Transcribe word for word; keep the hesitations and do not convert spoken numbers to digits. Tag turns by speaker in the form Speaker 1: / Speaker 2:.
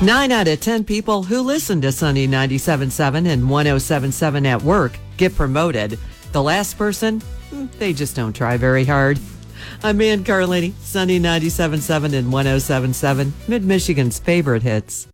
Speaker 1: Nine out of ten people who listen to Sunny ninety-seven point seven and one oh seven point seven at work get promoted. The last person, they just don't try very hard. I'm Ann Carlini, Sunny ninety-seven point seven and one oh seven point seven, Mid-Michigan's favorite hits.